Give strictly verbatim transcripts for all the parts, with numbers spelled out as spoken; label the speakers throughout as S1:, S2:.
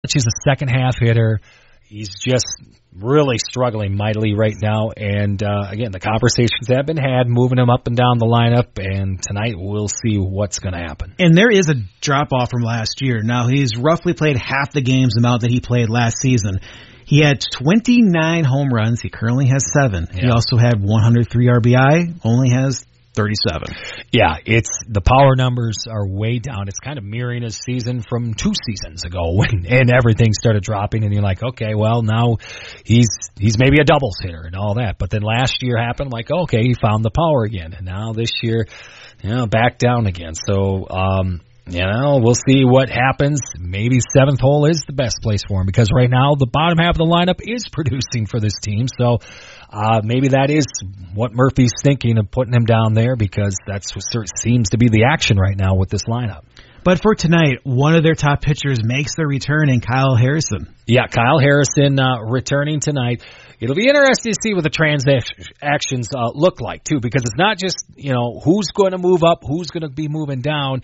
S1: He's a second-half hitter. He's just really struggling mightily right now. And, uh, again, the conversations have been had, moving him up and down the lineup, and tonight we'll see what's going to happen.
S2: And there is a drop-off from last year. Now, he's roughly played half the games amount that he played last season. He had twenty-nine home runs. He currently has seven. Yeah. He also had one hundred three R B I, only has thirty-seven.
S1: Yeah, it's the power numbers are way down. It's kind of mirroring his season from two seasons ago when and everything started dropping, and you're like, okay, well now he's he's maybe a doubles hitter and all that. But then last year happened, like, okay, he found the power again, and now this year, you know, back down again. So, um, you know, we'll see what happens. Maybe seventh hole is the best place for him because right now the bottom half of the lineup is producing for this team. So uh, maybe that is what Murphy's thinking of putting him down there because that's what sort of seems to be the action right now with this lineup.
S2: But for tonight, one of their top pitchers makes their return in Kyle Harrison.
S1: Yeah, Kyle Harrison uh, returning tonight. It'll be interesting to see what the transactions uh, look like, too, because it's not just, you know, who's going to move up, who's going to be moving down.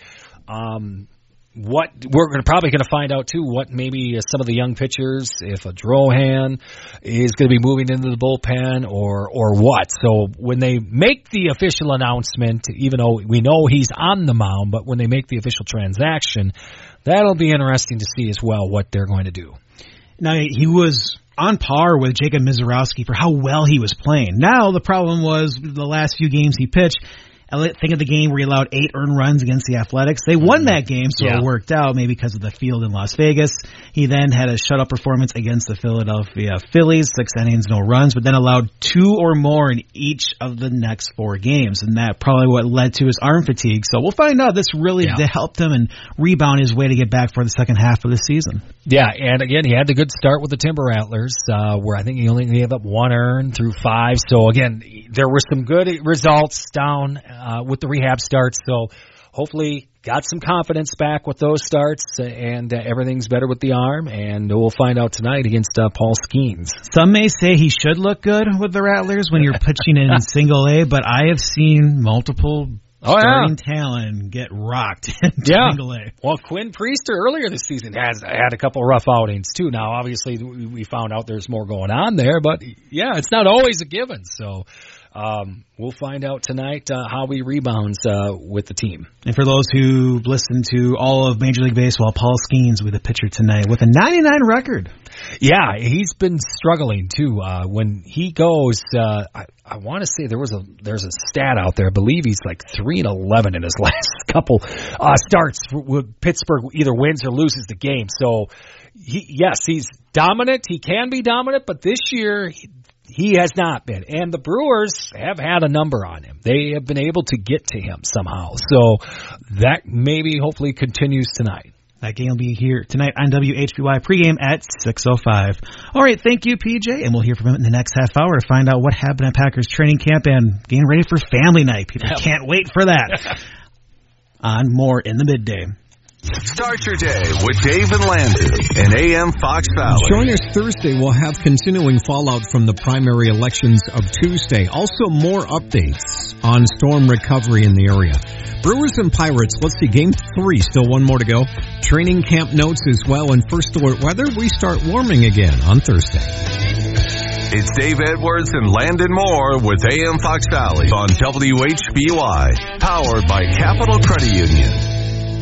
S1: Um, what we're gonna, probably going to find out, too, what maybe some of the young pitchers, if a Drohan is going to be moving into the bullpen or or what. So when they make the official announcement, even though we know he's on the mound, but when they make the official transaction, that'll be interesting to see as well what they're going to do.
S2: Now, he was on par with Jacob Mizorowski for how well he was playing. Now, the problem was the last few games he pitched. Think of the game where he allowed eight earned runs against the Athletics. They won that game, so yeah. It worked out, maybe because of the field in Las Vegas. He then had a shutout performance against the Philadelphia Phillies, six innings, no runs, but then allowed two or more in each of the next four games, and that probably what led to his arm fatigue. So we'll find out. This really yeah. helped him and rebound his way to get back for the second half of the season.
S1: Yeah, and again, he had the good start with the Timber Rattlers, uh, where I think he only gave up one earned through five. So again, there were some good results down Uh, with the rehab starts, so hopefully got some confidence back with those starts, and uh, everything's better with the arm, and we'll find out tonight against uh, Paul Skeens.
S2: Some may say he should look good with the Rattlers when you're pitching in single A, but I have seen multiple oh, starting yeah. talent get rocked in
S1: yeah.
S2: single A.
S1: Well, Quinn Priester earlier this season has had a couple rough outings, too. Now, obviously, we found out there's more going on there, but, yeah, it's not always a given, so Um, we'll find out tonight uh, how he rebounds uh, with the team.
S2: And for those who listen to all of Major League Baseball, Paul Skeens with a pitcher tonight with a ninety-nine record.
S1: Yeah, he's been struggling too. Uh, when he goes, uh, I, I want to say there was a there's a stat out there. I believe he's like three and eleven in his last couple uh, starts. Pittsburgh either wins or loses the game. So, he, yes, he's dominant. He can be dominant, but this year He, He has not been. And the Brewers have had a number on him. They have been able to get to him somehow. So that maybe hopefully continues tonight.
S2: That game will be here tonight on W H B Y pregame at six oh five. All right, thank you, P J. And we'll hear from him in the next half hour to find out what happened at Packers training camp and getting ready for family night. People yep. can't wait for that. On more in the midday.
S3: Start your day with Dave and Landon in A M Fox Valley.
S4: Join us Thursday. We'll have continuing fallout from the primary elections of Tuesday. Also more updates on storm recovery in the area. Brewers and Pirates, let's see, game three, still one more to go. Training camp notes as well, and first alert weather, we start warming again on Thursday.
S3: It's Dave Edwards and Landon Moore with A M Fox Valley on W H B Y, powered by Capital Credit Union.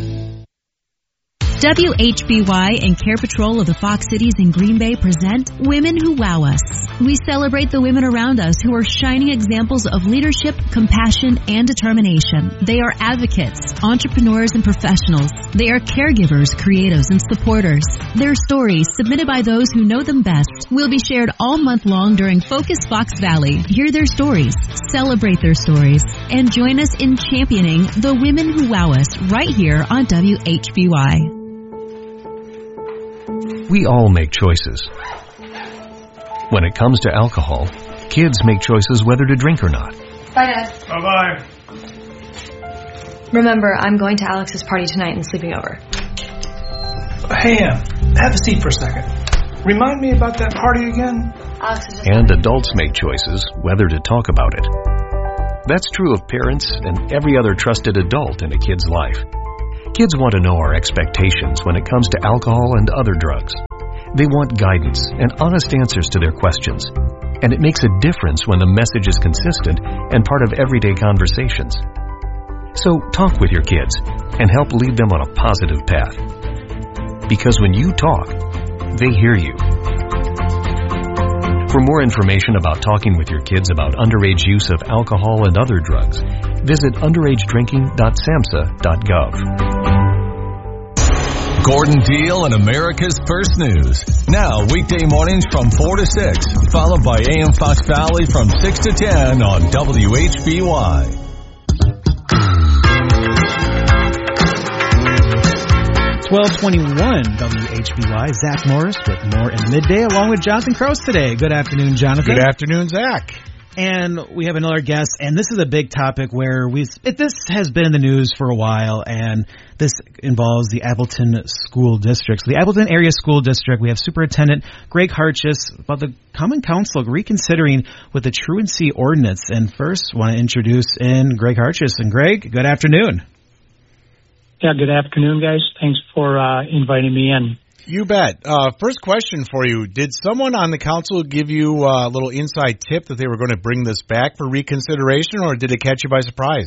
S5: W H B Y and Care Patrol of the Fox Cities in Green Bay present Women Who Wow Us. We celebrate the women around us who are shining examples of leadership, compassion, and determination. They are advocates, entrepreneurs, and professionals. They are caregivers, creatives, and supporters. Their stories, submitted by those who know them best, will be shared all month long during Focus Fox Valley. Hear their stories, celebrate their stories, and join us in championing the women who wow us right here on W H B Y.
S6: We all make choices. When it comes to alcohol, kids make choices whether to drink or not.
S7: Bye, Dad.
S8: Bye-bye.
S7: Remember, I'm going to Alex's party tonight and sleeping over.
S8: Hey, uh, have a seat for a second. Remind me about that party again?
S7: Alex is just
S6: and adults make choices whether to talk about it. That's true of parents and every other trusted adult in a kid's life. Kids want to know our expectations when it comes to alcohol and other drugs. They want guidance and honest answers to their questions. And it makes a difference when the message is consistent and part of everyday conversations. So talk with your kids and help lead them on a positive path. Because when you talk, they hear you. For more information about talking with your kids about underage use of alcohol and other drugs, visit underage drinking dot samhsa dot gov.
S3: Gordon Deal and America's First News. Now, weekday mornings from four to six, followed by A M Fox Valley from six to ten on W H B Y.
S2: twelve twenty-one W H B Y. Zach Morris with more in midday, along with Jonathan Kraus today. Good afternoon, Jonathan.
S9: Good afternoon, Zach.
S2: And we have another guest, and this is a big topic where we it, this has been in the news for a while, and this involves the Appleton School District. So the Appleton Area School District, we have Superintendent Greg Hartjes about the Common Council reconsidering with the truancy ordinance. And first, I want to introduce in Greg Hartjes. And Greg, good afternoon.
S10: Yeah, good afternoon, guys. Thanks for uh, inviting me in.
S9: You bet. Uh, first question for you. Did someone on the council give you a little inside tip that they were going to bring this back for reconsideration, or did it catch you by surprise?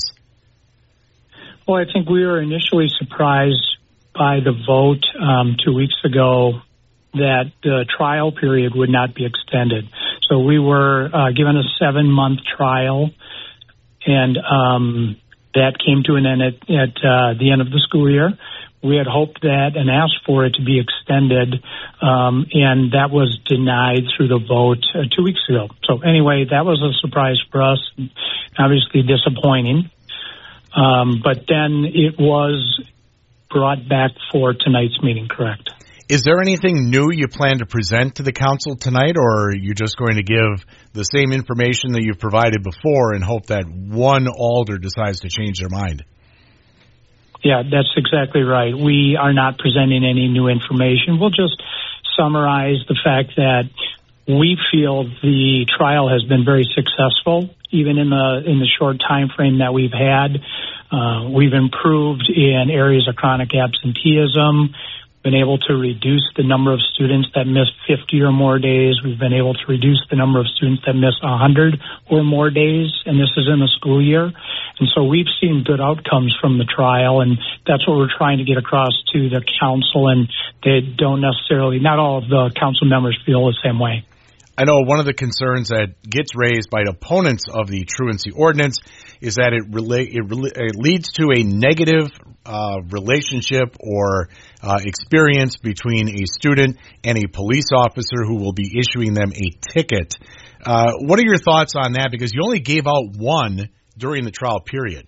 S10: Well, I think we were initially surprised by the vote um, two weeks ago that the trial period would not be extended. So we were uh, given a seven-month trial, and um that came to an end at, at uh, the end of the school year. We had hoped that and asked for it to be extended, um, and that was denied through the vote uh, two weeks ago. So anyway, that was a surprise for us, obviously disappointing. Um, but then it was brought back for tonight's meeting, correct?
S9: Is there anything new you plan to present to the council tonight, or are you just going to give the same information that you've provided before and hope that one alder decides to change their mind?
S10: Yeah, that's exactly right. We are not presenting any new information. We'll just summarize the fact that we feel the trial has been very successful, even in the in the short time frame that we've had. Uh, we've improved in areas of chronic absenteeism. Been able to reduce the number of students that miss fifty or more days. We've been able to reduce the number of students that miss one hundred or more days, and this is in the school year. And so we've seen good outcomes from the trial, and that's what we're trying to get across to the council, and they don't necessarily, not all of the council members feel the same way.
S9: I know one of the concerns that gets raised by opponents of the truancy ordinance is that it, rela- it, re- it leads to a negative uh, relationship or uh, experience between a student and a police officer who will be issuing them a ticket. Uh, what are your thoughts on that? Because you only gave out one during the trial period.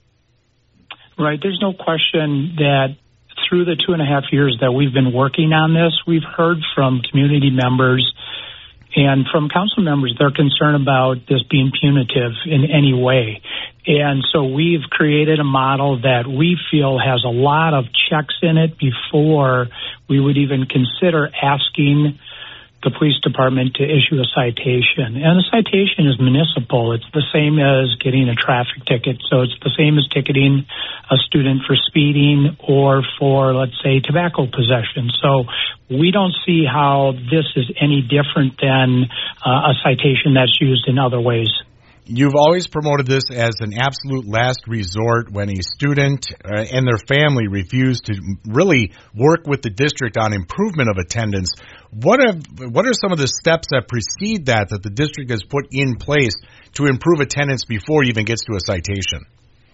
S10: Right. There's no question that through the two and a half years that we've been working on this, we've heard from community members and from council members, they're concerned about this being punitive in any way. And so we've created a model that we feel has a lot of checks in it before we would even consider asking the police department to issue a citation. And the citation is municipal. It's the same as getting a traffic ticket. So it's the same as ticketing a student for speeding or for, let's say, tobacco possession. So we don't see how this is any different than uh, a citation that's used in other ways.
S9: You've always promoted this as an absolute last resort when a student uh, and their family refuse to really work with the district on improvement of attendance. What have what are some of the steps that precede that that the district has put in place to improve attendance before it even gets to a citation?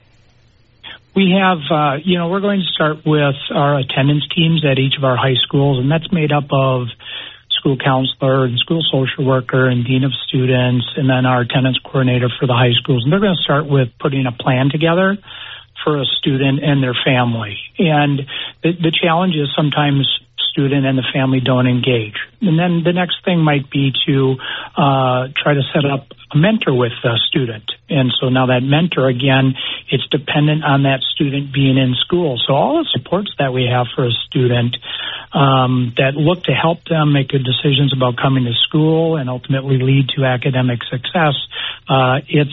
S10: We have, uh, you know, we're going to start with our attendance teams at each of our high schools, and that's made up of school counselor and school social worker and dean of students, and then our attendance coordinator for the high schools. And they're going to start with putting a plan together for a student and their family. And the, the challenge is sometimes student and the family don't engage. And then the next thing might be to uh, try to set up a mentor with the student. And so now that mentor, again, it's dependent on that student being in school. So all the supports that we have for a student um, that look to help them make good decisions about coming to school and ultimately lead to academic success, uh, it's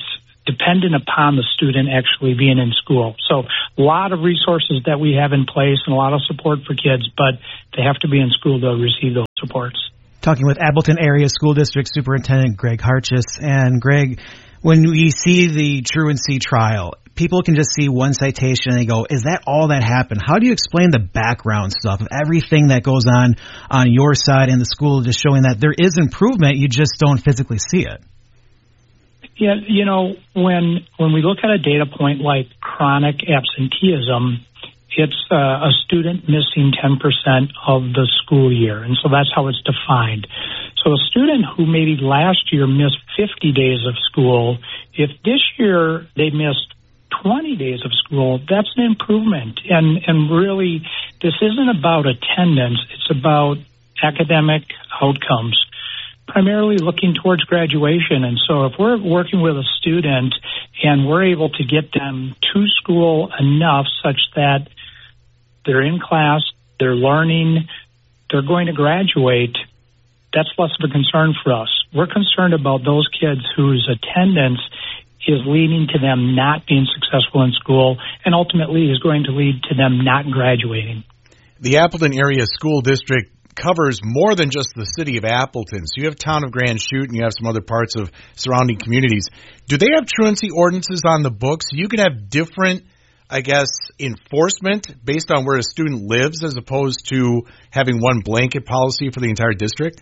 S10: dependent upon the student actually being in school. So a lot of resources that we have in place and a lot of support for kids, but they have to be in school to receive those supports.
S2: Talking with Appleton Area School District Superintendent Greg Hartjes. And Greg, when we see the truancy trial, people can just see one citation and they go, is that all that happened? How do you explain the background stuff of everything that goes on on your side in the school, just showing that there is improvement, you just don't physically see it?
S10: Yeah, you know, when when we look at a data point like chronic absenteeism, it's uh, a student missing ten percent of the school year, and so that's how it's defined. So a student who maybe last year missed fifty days of school, if this year they missed twenty days of school, that's an improvement. And and really, this isn't about attendance, it's about academic outcomes, primarily looking towards graduation. And so if we're working with a student and we're able to get them to school enough such that they're in class, they're learning, they're going to graduate, that's less of a concern for us. We're concerned about those kids whose attendance is leading to them not being successful in school and ultimately is going to lead to them not graduating.
S9: The Appleton Area School District covers more than just the city of Appleton. So you have town of Grand Chute and you have some other parts of surrounding communities. Do they have truancy ordinances on the books? You can have different, I guess, enforcement based on where a student lives as opposed to having one blanket policy for the entire district?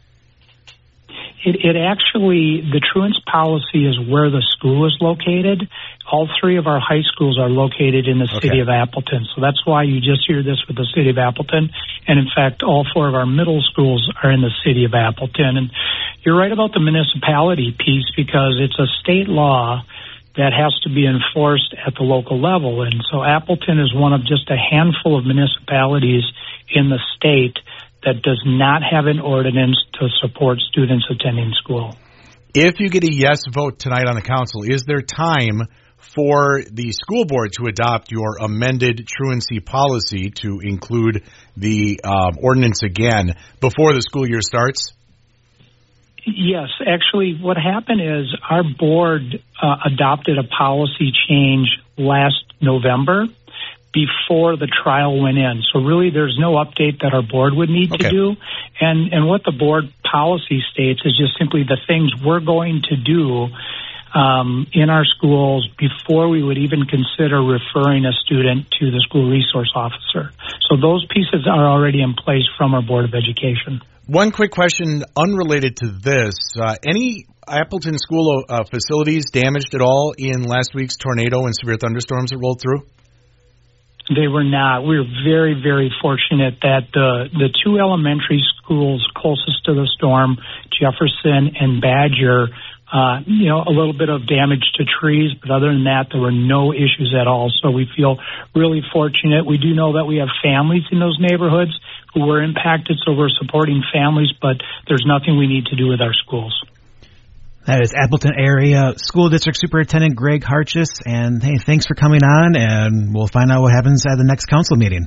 S10: It, it actually, the truance policy is where the school is located. All three of our high schools are located in the
S9: Okay.
S10: city of Appleton. So that's why you just hear this with the city of Appleton. And in fact, all four of our middle schools are in the city of Appleton. And you're right about the municipality piece because it's a state law that has to be enforced at the local level. And so Appleton is one of just a handful of municipalities in the state that does not have an ordinance to support students attending school.
S9: If you get a yes vote tonight on the council, is there time for the school board to adopt your amended truancy policy to include the um, ordinance again before the school year starts?
S10: Yes, actually what happened is our board uh, adopted a policy change last November before the trial went in. So really there's no update that our board would need
S9: Okay.
S10: to do. And and what the board policy states is just simply the things we're going to do um, in our schools before we would even consider referring a student to the school resource officer. So those pieces are already in place from our Board of Education.
S9: One quick question unrelated to this. Uh, any Appleton school uh, facilities damaged at all in last week's tornado and severe thunderstorms that rolled through?
S10: They were not. We were very, very fortunate that the the two elementary schools closest to the storm, Jefferson and Badger, uh, you know, a little bit of damage to trees, but other than that, there were no issues at all. So we feel really fortunate. We do know that we have families in those neighborhoods who were impacted, so we're supporting families, but there's nothing we need to do with our schools.
S2: That is Appleton Area School District Superintendent Greg Hartjes. And hey, thanks for coming on, and we'll find out what happens at the next council meeting.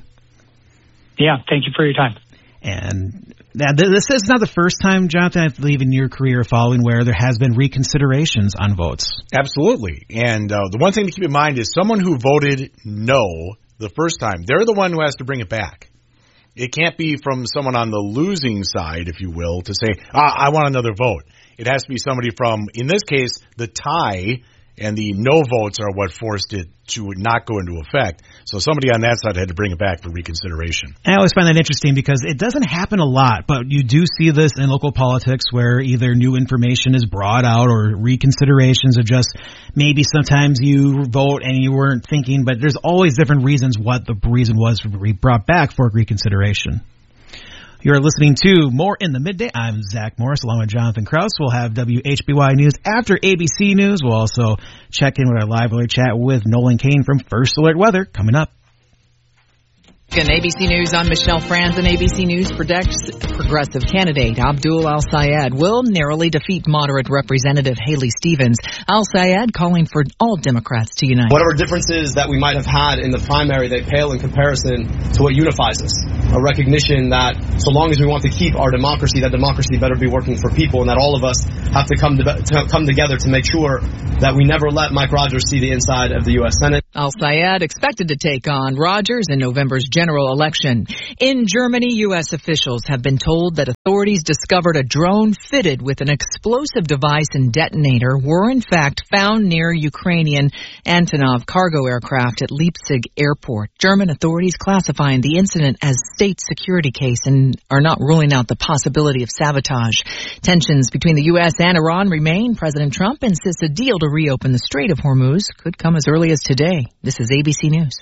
S10: Yeah, thank you for your time.
S2: And now, this is not the first time, Jonathan, I believe, in your career following where there has been reconsiderations on votes.
S9: Absolutely. And uh, the one thing to keep in mind is someone who voted no the first time, they're the one who has to bring it back. It can't be from someone on the losing side, if you will, to say, ah, I want another vote. It has to be somebody from, in this case, the tie and the no votes are what forced it to not go into effect. So somebody on that side had to bring it back for reconsideration.
S2: I always find that interesting because it doesn't happen a lot, but you do see this in local politics where either new information is brought out or reconsiderations of just maybe sometimes you vote and you weren't thinking, but there's always different reasons what the reason was to be brought back for reconsideration. You're listening to More in the Midday. I'm Zach Morris along with Jonathan Krause. We'll have W H B Y News after A B C News. We'll also check in with our live alert chat with Nolan Kane from First Alert Weather coming up.
S11: And A B C News, I'm Michelle Franz, and A B C News predicts progressive candidate Abdul Al-Sayed will narrowly defeat moderate Representative Haley Stevens. Al-Sayed calling for all Democrats to unite.
S12: Whatever differences that we might have had in the primary, they pale in comparison to what unifies us. A recognition that so long as we want to keep our democracy, that democracy better be working for people, and that all of us have to come to, to come together to make sure that we never let Mike Rogers see the inside of the U S Senate.
S11: Al-Sayed expected to take on Rogers in November's general election. In Germany, U S officials have been told that authorities discovered a drone fitted with an explosive device and detonator were in fact found near Ukrainian Antonov cargo aircraft at Leipzig airport. German authorities classifying the incident as state security case and are not ruling out the possibility of sabotage. Tensions between the U S and Iran remain. President Trump insists a deal to reopen the Strait of Hormuz could come as early as today. This is A B C News.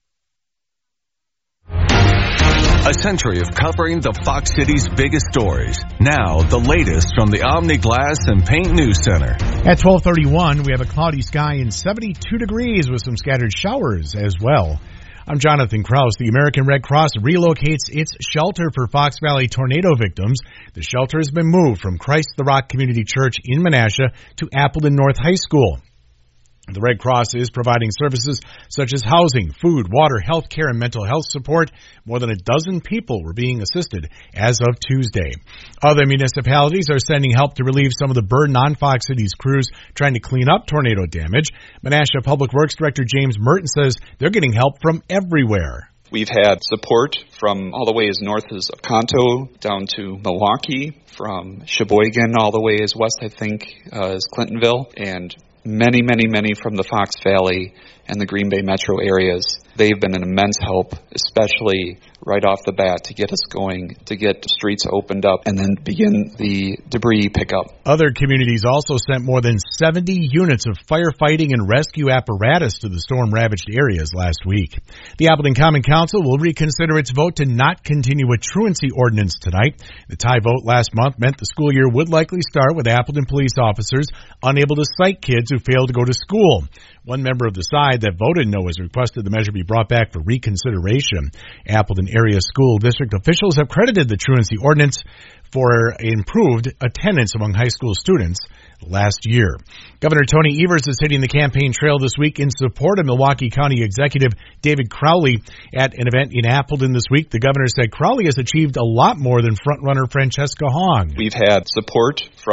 S3: A century of covering the Fox City's biggest stories. Now, the latest from the Omni Glass and Paint News Center.
S13: At twelve thirty-one, we have a cloudy sky and seventy-two degrees with some scattered showers as well. I'm Jonathan Krause. The American Red Cross relocates its shelter for Fox Valley tornado victims. The shelter has been moved from Christ the Rock Community Church in Menasha to Appleton North High School. The Red Cross is providing services such as housing, food, water, health care, and mental health support. More than a dozen people were being assisted as of Tuesday. Other municipalities are sending help to relieve some of the burden on Fox City's crews trying to clean up tornado damage. Menasha Public Works Director James Merton says they're getting help from everywhere.
S14: We've had support from all the way as north as Oconto down to Milwaukee, from Sheboygan all the way as west, I think, uh, as Clintonville, and many, many, many from the Fox Valley and the Green Bay metro areas. They've been an immense help, especially right off the bat to get us going, to get the streets opened up, and then begin the debris pickup.
S13: Other communities also sent more than seventy units of firefighting and rescue apparatus to the storm-ravaged areas last week. The Appleton Common Council will reconsider its vote to not continue a truancy ordinance tonight. The tie vote last month meant the school year would likely start with Appleton police officers unable to cite kids who failed to go to school. One member of the side that voted no has requested the measure be brought back for reconsideration. Appleton area school district officials have credited the truancy ordinance for improved attendance among high school students last year. Governor Tony Evers is hitting the campaign trail this week in support of Milwaukee County Executive David Crowley. At an event in Appleton this week, the governor said Crowley has achieved a lot more than frontrunner Francesca Hong.
S14: We've had support from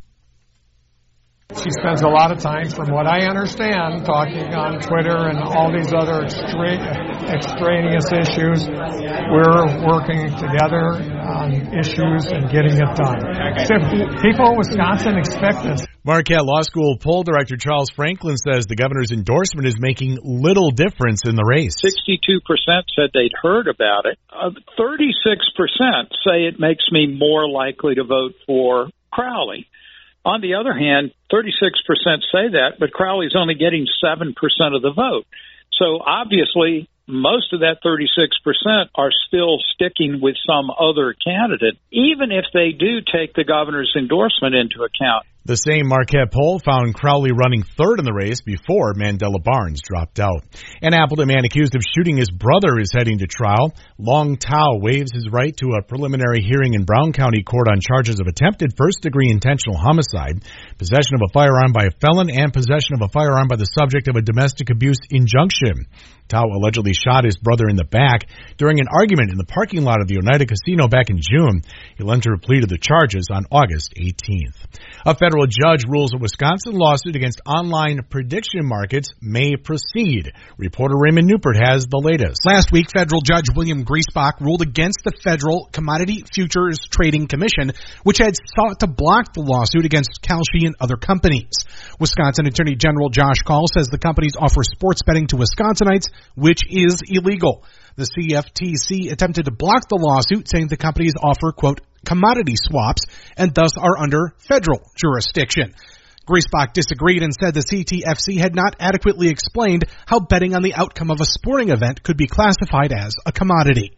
S15: She spends a lot of time, from what I understand, talking on Twitter and all these other extra- extraneous issues. We're working together on issues and getting it done. So people in Wisconsin expect this.
S13: Marquette Law School poll director Charles Franklin says the governor's endorsement is making little difference in the race.
S16: sixty-two percent said they'd heard about it. Uh, thirty-six percent say it makes me more likely to vote for Crowley. On the other hand, thirty-six percent say that, but Crowley's only getting seven percent of the vote. So obviously, most of that thirty-six percent are still sticking with some other candidate, even if they do take the governor's endorsement into account.
S13: The same Marquette poll found Crowley running third in the race before Mandela Barnes dropped out. An Appleton man accused of shooting his brother is heading to trial. Long Tao waives his right to a preliminary hearing in Brown County Court on charges of attempted first-degree intentional homicide, possession of a firearm by a felon, and possession of a firearm by the subject of a domestic abuse injunction. Tao allegedly shot his brother in the back during an argument in the parking lot of the Oneida Casino back in June. He'll enter a plea to the charges on August eighteenth. A federal judge rules a Wisconsin lawsuit against online prediction markets may proceed. Reporter Raymond Newport has the latest.
S17: Last week, federal judge William Griesbach ruled against the Federal Commodity Futures Trading Commission, which had sought to block the lawsuit against Kalshi and other companies. Wisconsin Attorney General Josh Kaul says the companies offer sports betting to Wisconsinites, which is illegal. The C F T C attempted to block the lawsuit, saying the companies offer, quote, commodity swaps and thus are under federal jurisdiction. Griesbach disagreed and said the C T F C had not adequately explained how betting on the outcome of a sporting event could be classified as a commodity.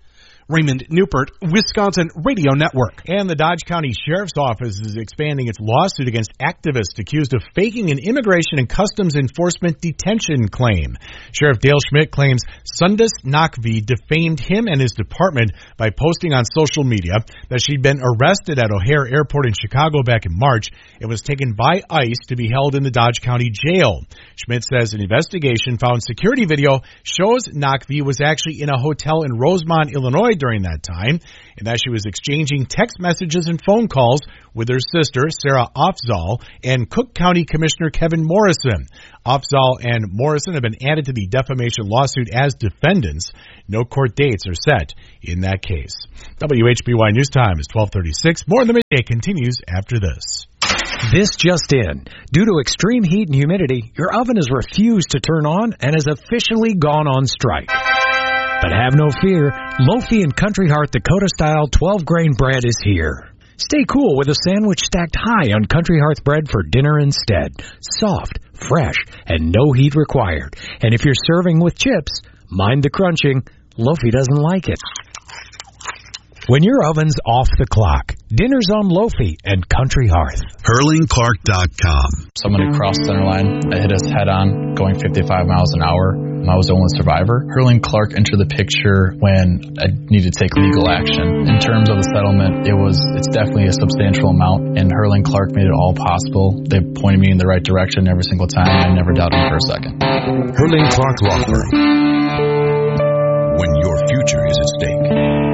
S17: Raymond Newpert, Wisconsin Radio Network.
S13: And the Dodge County Sheriff's Office is expanding its lawsuit against activists accused of faking an Immigration and Customs Enforcement detention claim. Sheriff Dale Schmidt claims Sundus Nakvi defamed him and his department by posting on social media that she'd been arrested at O'Hare Airport in Chicago back in March and was taken by ICE to be held in the Dodge County Jail. Schmidt says an investigation found security video shows Nakvi was actually in a hotel in Rosemont, Illinois during that time, and that she was exchanging text messages and phone calls with her sister, Sarah Afzal, and Cook County Commissioner Kevin Morrison. Afzal and Morrison have been added to the defamation lawsuit as defendants. No court dates are set in that case. W H B Y News Time is twelve thirty-six. More in the midday continues after this.
S18: This just in. Due to extreme heat and humidity, your oven has refused to turn on and has officially gone on strike. But have no fear, Lofi and Country Hearth Dakota-style twelve-grain bread is here. Stay cool with a sandwich stacked high on Country Hearth bread for dinner instead. Soft, fresh, and no heat required. And if you're serving with chips, mind the crunching. Lofi doesn't like it. When your oven's off the clock, dinner's on Lofi and Country Hearth.
S19: Hurling Clark dot com.
S20: Somebody crossed the center line. I hit us head on, going fifty-five miles an hour. I was the only survivor. Hurling Clark entered the picture when I needed to take legal action. In terms of the settlement, it was it's definitely a substantial amount, and Hurling Clark made it all possible. They pointed me in the right direction every single time. I never doubted them for a second.
S19: Hurling Clark Law Firm. When your future is at stake.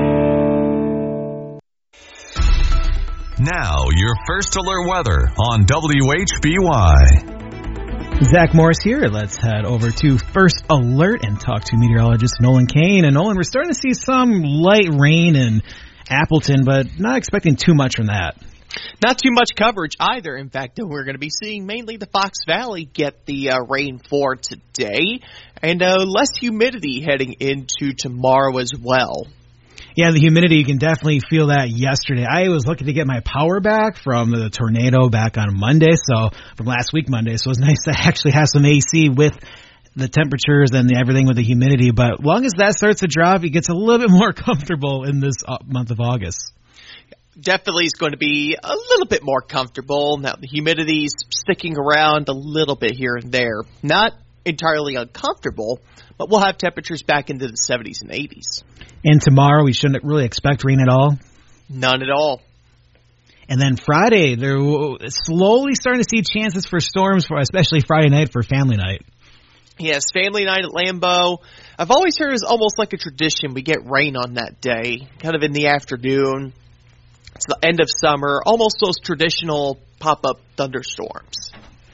S3: Now, your First Alert weather on W H B Y.
S2: Zach Morris here. Let's head over to First Alert and talk to meteorologist Nolan Kane. And Nolan, we're starting to see some light rain in Appleton, but not expecting too much from that.
S21: Not too much coverage either. In fact, we're going to be seeing mainly the Fox Valley get the uh, rain for today, and uh, less humidity heading into tomorrow as well.
S2: Yeah, the humidity, you can definitely feel that yesterday. I was looking to get my power back from the tornado back on Monday, so from last week Monday, so it was nice to actually have some A C with the temperatures and the, everything with the humidity. But as long as that starts to drop, it gets a little bit more comfortable in this uh, month of August.
S21: Definitely is going to be a little bit more comfortable. Now, the humidity's sticking around a little bit here and there. Not entirely uncomfortable, but we'll have temperatures back into the seventies and eighties.
S2: And tomorrow, we shouldn't really expect rain at all?
S21: None at all.
S2: And then Friday, they're slowly starting to see chances for storms, for especially Friday night for family night.
S21: Yes, family night at Lambeau. I've always heard it's almost like a tradition. We get rain on that day, kind of in the afternoon. It's the end of summer, almost those traditional pop-up thunderstorms.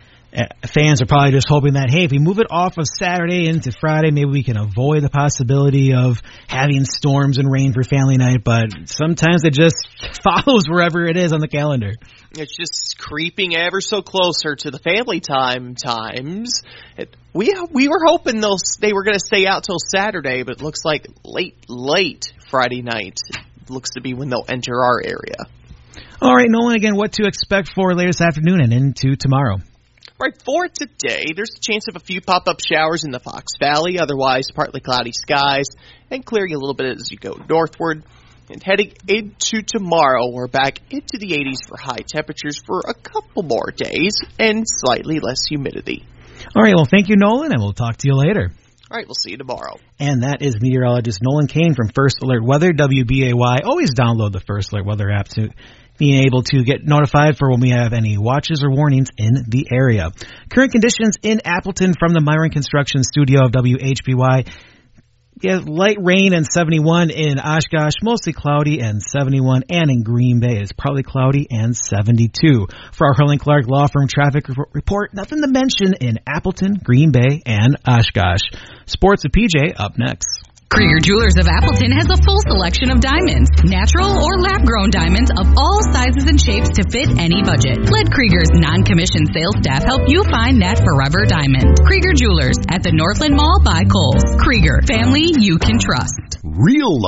S2: Fans are probably just hoping that, hey, if we move it off of Saturday into Friday, maybe we can avoid the possibility of having storms and rain for family night. But sometimes it just follows wherever it is on the calendar.
S21: It's just creeping ever so closer to the family time times. It, we we were hoping those they were going to stay out till Saturday, but it looks like late, late Friday night looks to be when they'll enter our area.
S2: All right, Nolan, again, what to expect for later this afternoon and into tomorrow?
S21: Right, for today, there's a chance of a few pop-up showers in the Fox Valley, otherwise partly cloudy skies, and clearing a little bit as you go northward. And heading into tomorrow, we're back into the eighties for high temperatures for a couple more days, and slightly less humidity.
S2: All right, well, thank you, Nolan, and we'll talk to you later.
S21: All right, we'll see you tomorrow.
S2: And that is meteorologist Nolan Kane from First Alert Weather, W B A Y. Always download the First Alert Weather app to being able to get notified for when we have any watches or warnings in the area. Current conditions in Appleton from the Myron Construction Studio of W H B Y. Yeah, light rain and seventy-one in Oshkosh, mostly cloudy and seventy-one, and in Green Bay it's probably cloudy and seventy-two. For our Hurling Clark Law Firm traffic report, nothing to mention in Appleton, Green Bay, and Oshkosh. Sports with P J up next.
S22: Krieger Jewelers of Appleton has a full selection of diamonds, natural or lab-grown diamonds of all sizes and shapes to fit any budget. Let Krieger's non-commissioned sales staff help you find that forever diamond. Krieger Jewelers at the Northland Mall by Kohl's. Krieger, family you can trust.
S19: Real love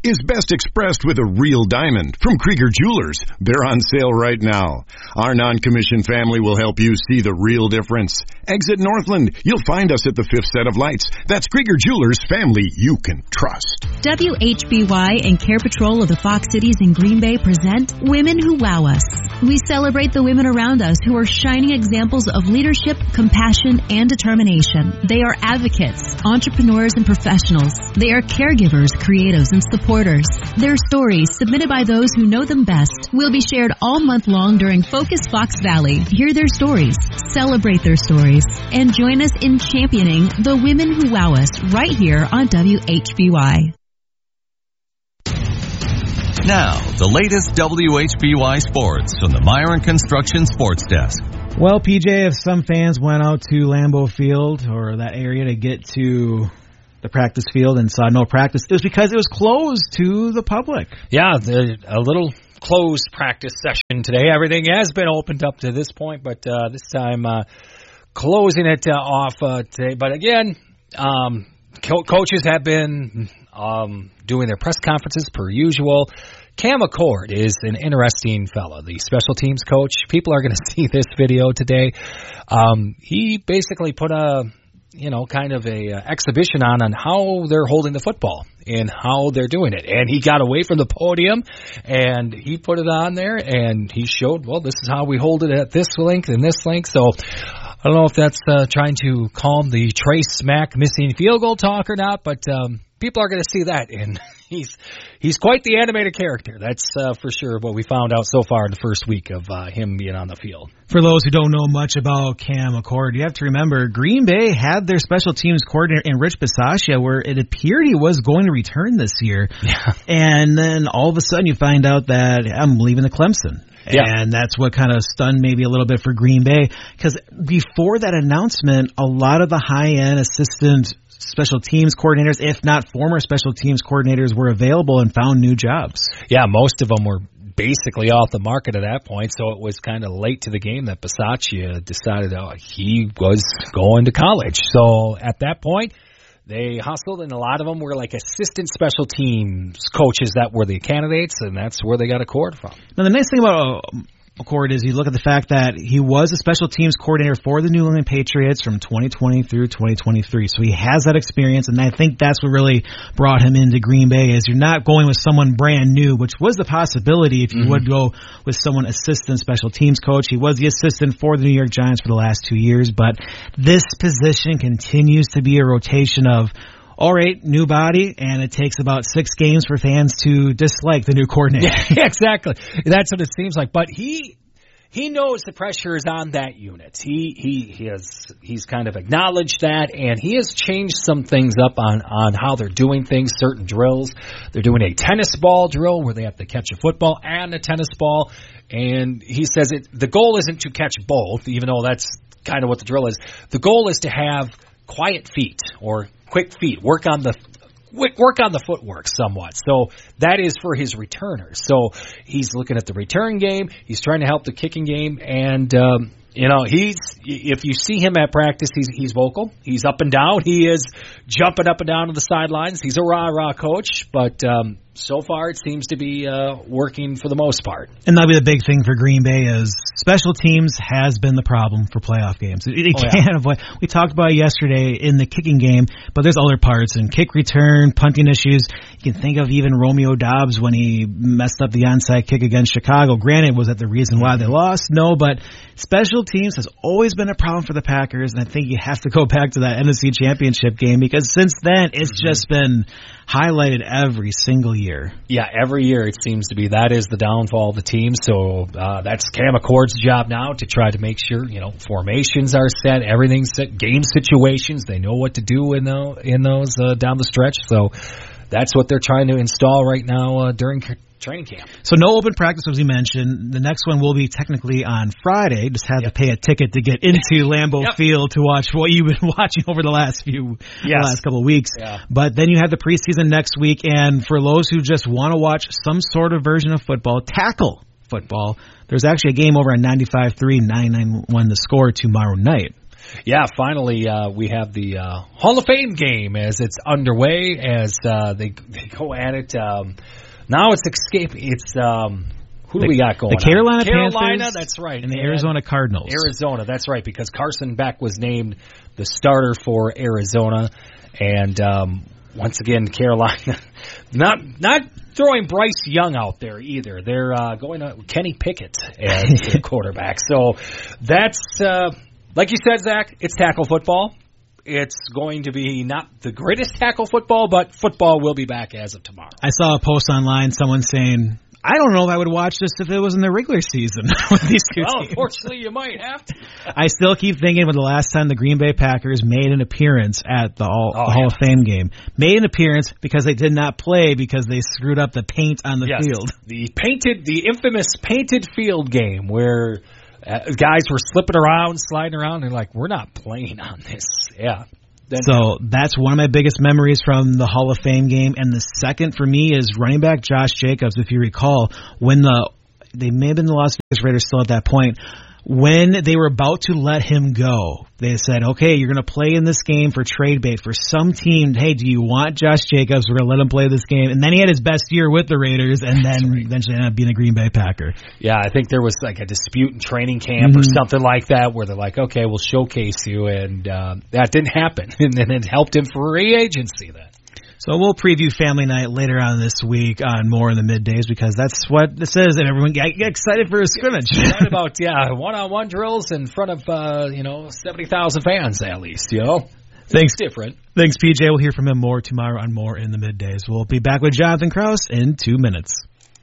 S1: is best expressed with a real diamond from Krieger Jewelers. They're on sale right now. Our non-commissioned family will help you see the real difference. Exit Northland. You'll find us at the fifth set of lights. That's Krieger Jewelers, family you can trust.
S5: W H B Y and Care Patrol of the Fox Cities in Green Bay present Women Who Wow Us. We celebrate the women around us who are shining examples of leadership, compassion, and determination. They are advocates, entrepreneurs, and professionals. They are caregivers, creatives, and supporters. Their stories, submitted by those who know them best, will be shared all month long during Focus Fox Valley. Hear their stories, celebrate their stories, and join us in championing the women who wow us right here on W H B Y.
S3: Now, the latest W H B Y sports from the Myron Construction Sports Desk.
S2: Well, P J, if some fans went out to Lambeau Field or that area to get to the practice field and saw no practice, it was because it was closed to the public.
S4: Yeah, a little closed practice session today. Everything has been opened up to this point, but uh, this time uh, closing it uh, off uh, today. But again, um, co- coaches have been um, doing their press conferences per usual. Cam McCord is an interesting fellow, the special teams coach. People are going to see this video today. Um, he basically put a, you know, kind of a uh, exhibition on on how they're holding the football and how they're doing it. And he got away from the podium and he put it on there and he showed, well, this is how we hold it at this length and this length. So I don't know if that's uh, trying to calm the Trey Smack missing field goal talk or not, but um, people are going to see that. And he's he's quite the animated character. That's uh, for sure what we found out so far in the first week of uh, him being on the field.
S2: For those who don't know much about Cam McCord, you have to remember Green Bay had their special teams coordinator in Rich Bisaccia, where it appeared he was going to return this year.
S4: Yeah.
S2: And then all of a sudden you find out that I'm leaving the Clemson.
S4: Yeah.
S2: And that's what kind of stunned maybe a little bit for Green Bay. Because before that announcement, a lot of the high-end assistant special teams coordinators, if not former special teams coordinators, were available and found new jobs.
S4: Yeah, most of them were basically off the market at that point, so it was kind of late to the game that Bisaccia decided oh, he was going to college. So at that point, they hustled, and a lot of them were like assistant special teams coaches that were the candidates, and that's where they got a cord from.
S2: Now, the nice thing about uh, McCord is you look at the fact that he was a special teams coordinator for the New England Patriots from twenty twenty through twenty twenty-three. So he has that experience, and I think that's what really brought him into Green Bay is you're not going with someone brand new, which was the possibility if you mm-hmm. would go with someone assistant special teams coach. He was the assistant for the New York Giants for the last two years, but this position continues to be a rotation of all right, new body, and it takes about six games for fans to dislike the new coordinator.
S4: Yeah, exactly. That's what it seems like. But he he knows the pressure is on that unit. He he he has he's kind of acknowledged that, and he has changed some things up on, on how they're doing things, certain drills. They're doing a tennis ball drill where they have to catch a football and a tennis ball, and he says it. The goal isn't to catch both, even though that's kind of what the drill is. The goal is to have quiet feet or quick feet, work on the work on the footwork somewhat. So that is for his returners. So he's looking at the return game. He's trying to help the kicking game. And, um, you know, he's if you see him at practice, he's he's vocal. He's up and down. He is jumping up and down to the sidelines. He's a rah-rah coach. But um, so far it seems to be uh, working for the most part.
S2: And that'll be the big thing for Green Bay is special teams has been the problem for playoff games. You oh, can't yeah. avoid. We talked about it yesterday in the kicking game, but there's other parts in kick return, punting issues. You can think of even Romeo Doubs when he messed up the onside kick against Chicago. Granted, was that the reason why they lost? No, but special teams has always been a problem for the Packers, and I think you have to go back to that N F C Championship game because since then it's mm-hmm. just been highlighted every single year.
S4: Yeah, every year it seems to be that is the downfall of the team. So uh, that's Cam McCord's job now to try to make sure, you know, formations are set, everything's set, game situations, they know what to do in those, in those uh, down the stretch. So that's what they're trying to install right now uh, during training camp.
S2: So no open practice, as we mentioned. The next one will be technically on Friday. Just had yep. to pay a ticket to get into Lambeau yep. Field to watch what you've been watching over the last few, yes. the last couple of weeks.
S4: Yeah.
S2: But then you have the preseason next week, and for those who just want to watch some sort of version of football, tackle football, there's actually a game over on ninety-five three, nine ninety-one The Score tomorrow night.
S4: Yeah, finally uh, we have the uh, Hall of Fame game as it's underway, as uh, they they go at it. Um, now it's escape. It's um, who do
S2: the,
S4: we got going?
S2: The Carolina
S4: on?
S2: Panthers.
S4: Carolina, that's right,
S2: and the Arizona Cardinals.
S4: Arizona, that's right, because Carson Beck was named the starter for Arizona, and um, once again, Carolina not not throwing Bryce Young out there either. They're uh, going to Kenny Pickett as the quarterback. So that's. Uh, Like you said, Zach, it's tackle football. It's going to be not the greatest tackle football, but football will be back as of tomorrow.
S2: I saw a post online, someone saying, I don't know if I would watch this if it was in the regular season with these two
S4: Well,
S2: teams.
S4: unfortunately, you might have to.
S2: I still keep thinking when the last time the Green Bay Packers made an appearance at the Hall,
S4: Oh,
S2: the Hall
S4: yeah.
S2: of Fame game. Made an appearance because they did not play because they screwed up the paint on the
S4: Yes,
S2: field.
S4: the painted, the infamous painted field game where uh, guys were slipping around, sliding around. They're like, we're not playing on this. Yeah. Then,
S2: So that's one of my biggest memories from the Hall of Fame game. And the second for me is running back Josh Jacobs, if you recall, when the they may have been the Las Vegas Raiders still at that point. When they were about to let him go, they said, okay, you're going to play in this game for trade bait for some team. Hey, do you want Josh Jacobs? We're going to let him play this game. And then he had his best year with the Raiders and then right. eventually ended up being a Green Bay Packer.
S4: Yeah, I think there was like a dispute in training camp mm-hmm. or something like that where they're like, okay, we'll showcase you. And uh, that didn't happen. And then it helped him for free agency then.
S2: So we'll preview Family Night later on this week on More in the Middays because that's what this is, and everyone get, get excited for a scrimmage.
S4: What about, yeah, one-on-one drills in front of, uh, you know, seventy thousand fans at least, you know?
S2: Thanks.
S4: It's different.
S2: Thanks, P J. We'll hear from him more tomorrow on More in the Middays. We'll be back with Jonathan Krause in two minutes.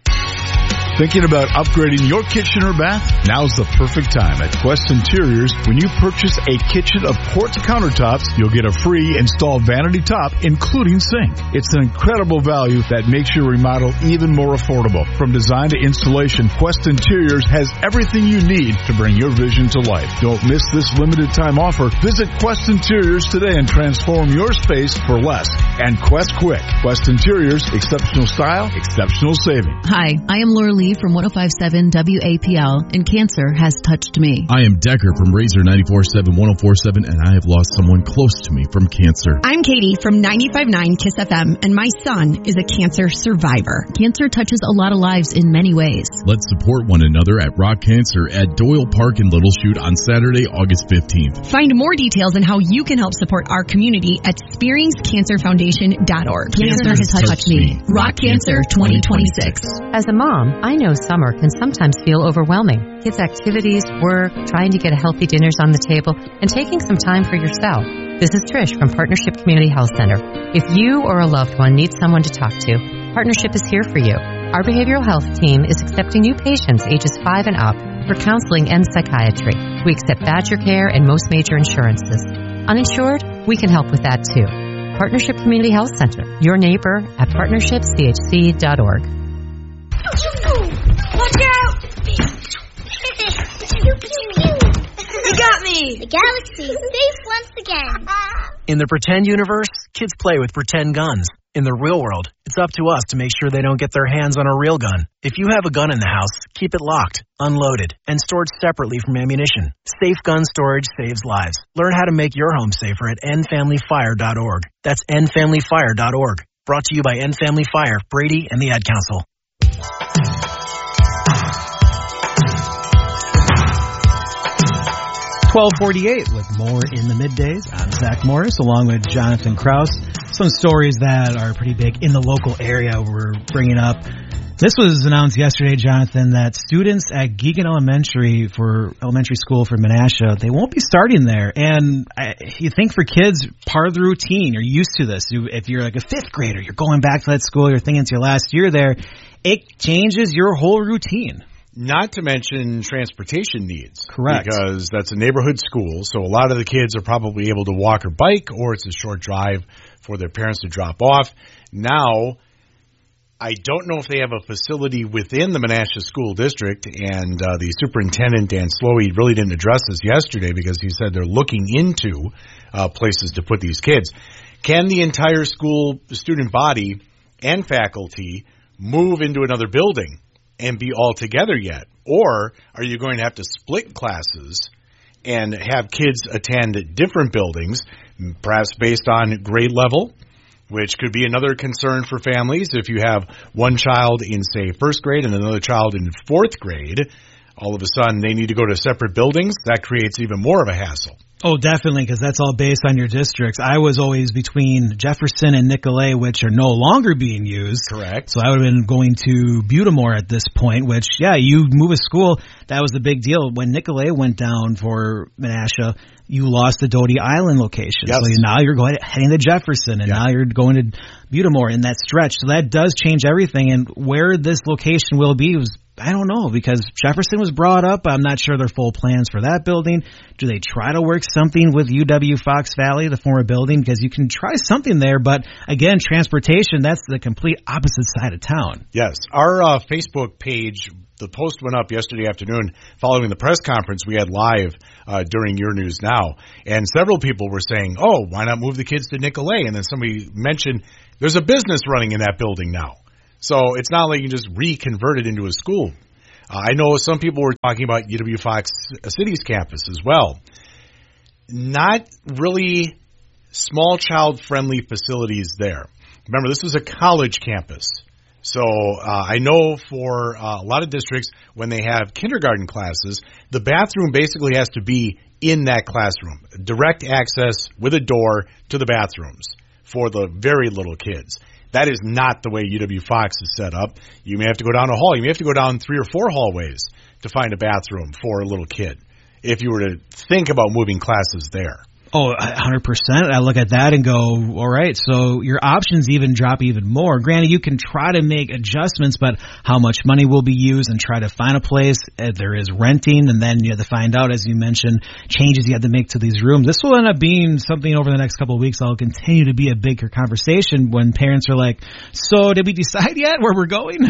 S7: Thinking about upgrading your kitchen or bath? Now's the perfect time at Quest Interiors. When you purchase a kitchen of quartz countertops, you'll get a free installed vanity top, including sink. It's an incredible value that makes your remodel even more affordable. From design to installation, Quest Interiors has everything you need to bring your vision to life. Don't miss this limited time offer. Visit Quest Interiors today and transform your space for less. And Quest Quick. Quest Interiors, exceptional style, exceptional saving.
S5: Hi, I am Laura Lee from one oh five point seven W A P L, and cancer has touched me.
S8: I am Decker from Razor ninety-four point seven, one oh four point seven, and I have lost someone close to me from cancer.
S23: I'm Katie from ninety-five point nine KISS F M, and my son is a cancer survivor.
S5: Cancer touches a lot of lives in many ways.
S8: Let's support one another at Rock Cancer at Doyle Park in Little Chute on Saturday, August fifteenth.
S23: Find more details on how you can help support our community at Spearings Cancer Foundation dot org.
S5: Cancer, cancer has touched, touched me.
S23: me. Rock Cancer twenty twenty-six.
S24: As a mom, I know summer can sometimes feel overwhelming. Kids' activities, work, trying to get healthy dinners on the table, and taking some time for yourself. This is Trish from Partnership Community Health Center. If you or a loved one needs someone to talk to, Partnership is here for you. Our behavioral health team is accepting new patients ages five and up for counseling and psychiatry. We accept Badger Care and most major insurances. Uninsured? We can help with that too. Partnership Community Health Center, your neighbor at partnership c h c dot org.
S25: Watch out! You got me!
S26: The galaxy is safe once again.
S27: In the pretend universe, kids play with pretend guns. In the real world, it's up to us to make sure they don't get their hands on a real gun. If you have a gun in the house, keep it locked, unloaded, and stored separately from ammunition. Safe gun storage saves lives. Learn how to make your home safer at end family fire dot org. That's end family fire dot org. Brought to you by End Family Fire, Brady, and the Ad Council.
S2: twelve forty-eight with More in the Middays. I'm Zach Morris along with Jonathan Krause. Some stories that are pretty big in the local area we're bringing up. This was announced yesterday, Jonathan, that students at Geegan Elementary for elementary school for Menasha, they won't be starting there. And I, you think for kids, part of the routine, you're used to this. You, if you're like a fifth grader, you're going back to that school, you're thinking it's your last year there, it changes your whole routine.
S9: Not to mention transportation needs.
S2: Correct.
S9: Because that's a neighborhood school, so a lot of the kids are probably able to walk or bike, or it's a short drive for their parents to drop off. Now, I don't know if they have a facility within the Menasha School District, and uh, the superintendent, Dan Slowey, really didn't address this yesterday because he said they're looking into uh, places to put these kids. Can the entire school student body and faculty move into another building and be all together yet? Or are you going to have to split classes and have kids attend different buildings, perhaps based on grade level, which could be another concern for families. If you have one child in, say, first grade and another child in fourth grade, all of a sudden they need to go to separate buildings. That creates even more of a hassle.
S2: Oh, definitely, because that's all based on your districts. I was always between Jefferson and Nicolet, which are no longer being used.
S9: Correct.
S2: So I would have been going to Butimore at this point, which, yeah, you move a school. That was the big deal. When Nicolet went down for Menasha, you lost the Doty Island location.
S9: Yes.
S2: So now you're going heading to Jefferson, and yeah. now you're going to Butimore in that stretch. So that does change everything. And where this location will be was, I don't know, because Jefferson was brought up. I'm not sure their full plans for that building. Do they try to work something with U W Fox Valley, the former building? Because you can try something there, but again, transportation, that's the complete opposite side of town.
S9: Yes. Our uh, Facebook page, the post went up yesterday afternoon following the press conference we had live uh, during Your News Now. And several people were saying, oh, why not move the kids to Nicolet? And then somebody mentioned there's a business running in that building now. So it's not like you just reconvert it into a school. Uh, I know some people were talking about U W Fox City's campus as well. Not really small child-friendly facilities there. Remember, this is a college campus. So uh, I know for uh, a lot of districts, when they have kindergarten classes, the bathroom basically has to be in that classroom. Direct access with a door to the bathrooms for the very little kids. That is not the way U W Fox is set up. You may have to go down a hall. You may have to go down three or four hallways to find a bathroom for a little kid if you were to think about moving classes there.
S2: Oh, one hundred percent. I look at that and go, all right, so your options even drop even more. Granted, you can try to make adjustments, but how much money will be used and try to find a place. There is renting, and then you have to find out, as you mentioned, changes you have to make to these rooms. This will end up being something over the next couple of weeks that will continue to be a bigger conversation when parents are like, so did we decide yet where we're going?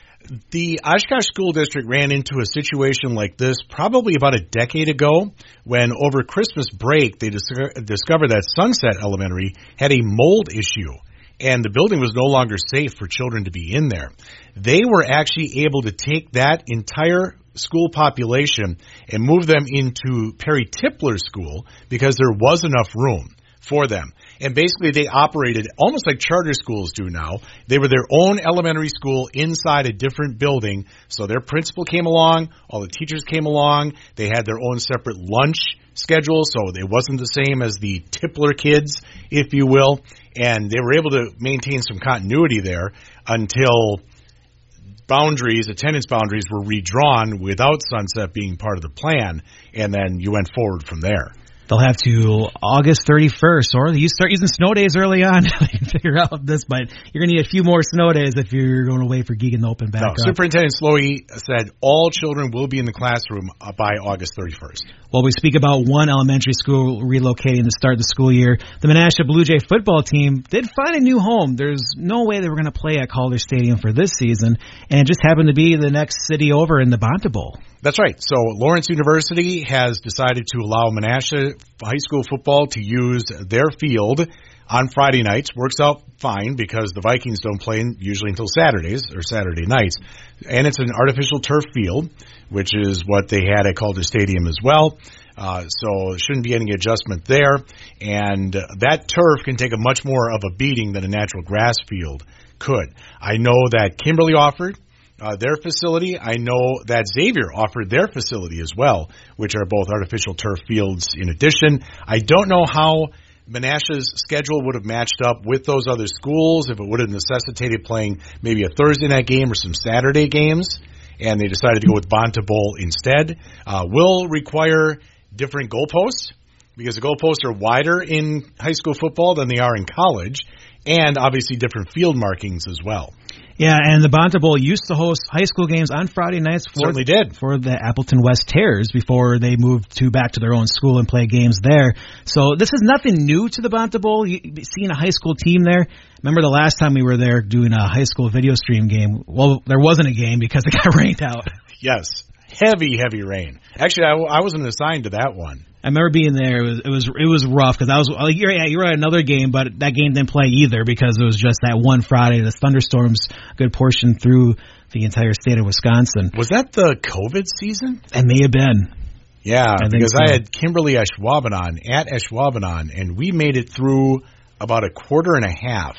S9: The Oshkosh School District ran into a situation like this probably about a decade ago when over Christmas break they dis- discovered that Sunset Elementary had a mold issue and the building was no longer safe for children to be in there. They were actually able to take that entire school population and move them into Perry Tipler School because there was enough room for them. And basically they operated almost like charter schools do now. They were their own elementary school inside a different building. So their principal came along, all the teachers came along. They had their own separate lunch schedule, so it wasn't the same as the Tipler kids, if you will. And they were able to maintain some continuity there until boundaries, attendance boundaries were redrawn without Sunset being part of the plan. And then you went forward from there.
S2: They'll have to August thirty-first, or you start using snow days early on to figure out this, but you're going to need a few more snow days if you're going to wait for Geegan to open back
S9: no,
S2: up.
S9: Superintendent Slowey said all children will be in the classroom by August thirty-first.
S2: Well, we speak about one elementary school relocating to start the school year. The Menasha Blue Jay football team did find a new home. There's no way they were going to play at Calder Stadium for this season, and it just happened to be the next city over in the Bonta Bowl.
S9: That's right. So Lawrence University has decided to allow Menasha high school football to use their field on Friday nights. Works out fine because the Vikings don't play usually until Saturdays or Saturday nights. And it's an artificial turf field, which is what they had at Calder Stadium as well. Uh, so shouldn't be any adjustment there. And uh, that turf can take a much more of a beating than a natural grass field could. I know that Kimberly offered Uh, their facility. I know that Xavier offered their facility as well, which are both artificial turf fields in addition. I don't know how Menasha's schedule would have matched up with those other schools, if it would have necessitated playing maybe a Thursday night game or some Saturday games, and they decided to go with Bonta Bowl instead. Uh, will require different goalposts, because the goalposts are wider in high school football than they are in college, and obviously different field markings as well.
S2: Yeah, and the Bonta Bowl used to host high school games on Friday nights for,
S9: Certainly did.
S2: for the Appleton West Terrors before they moved to back to their own school and play games there. So this is nothing new to the Bonta Bowl. You, seeing a high school team there. Remember the last time we were there doing a high school video stream game? Well, there wasn't a game because it got rained out.
S9: Yes, heavy, heavy rain. Actually, I, I wasn't assigned to that one.
S2: I remember being there. It was it was it was rough because I was like, you're yeah, you're at another game, but that game didn't play either because it was just that one Friday. The thunderstorms, a good portion through the entire state of Wisconsin.
S9: Was that the COVID season?
S2: It may have been.
S9: Yeah,
S2: I
S9: because
S2: so.
S9: I had Kimberly Ashwabanon at Ashwabanon, and we made it through about a quarter and a half.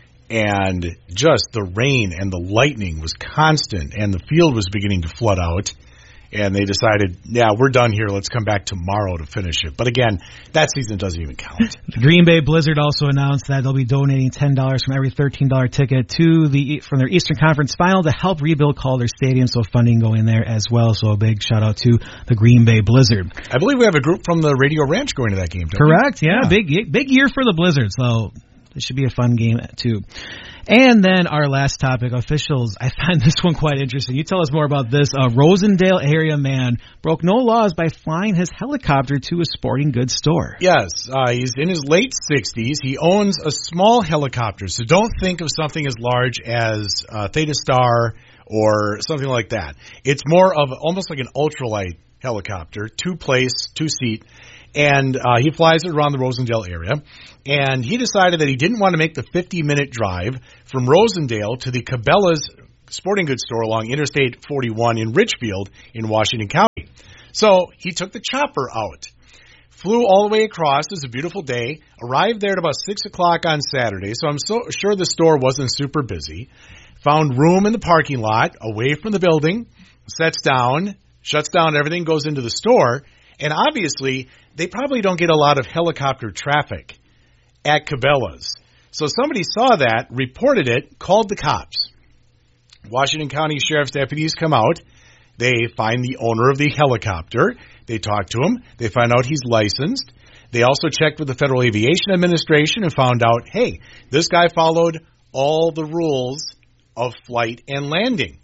S9: And just the rain and the lightning was constant, and the field was beginning to flood out. And they decided, yeah, we're done here. Let's come back tomorrow to finish it. But again, that season doesn't even count.
S2: The Green Bay Blizzard also announced that they'll be donating ten dollars from every thirteen dollars ticket to the from their Eastern Conference Final to help rebuild Calder Stadium. So funding going there as well. So a big shout out to the Green Bay Blizzard.
S9: I believe we have a group from the Radio Ranch going to that game.
S2: Correct.
S9: We?
S2: Yeah, yeah, big big year for the Blizzard. So it should be a fun game too. And then our last topic, officials. I find this one quite interesting. You tell us more about this. A Rosendale area man broke no laws by flying his helicopter to a sporting goods store.
S9: Yes, uh, he's in his late sixties. He owns a small helicopter, so don't think of something as large as uh, Theta Star or something like that. It's more of almost like an ultralight helicopter, two-place, two-seat. And uh, he flies it around the Rosendale area. And he decided that he didn't want to make the fifty-minute drive from Rosendale to the Cabela's sporting goods store along Interstate forty-one in Richfield in Washington County. So he took the chopper out, flew all the way across. It was a beautiful day. Arrived there at about six o'clock on Saturday. So I'm so sure the store wasn't super busy. Found room in the parking lot away from the building, sets down, shuts down everything, goes into the store. And obviously, they probably don't get a lot of helicopter traffic at Cabela's. So somebody saw that, reported it, called the cops. Washington County Sheriff's deputies come out. They find the owner of the helicopter. They talk to him. They find out he's licensed. They also checked with the Federal Aviation Administration and found out, hey, this guy followed all the rules of flight and landing.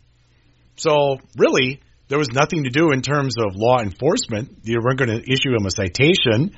S9: So really, there was nothing to do in terms of law enforcement. You weren't going to issue him a citation,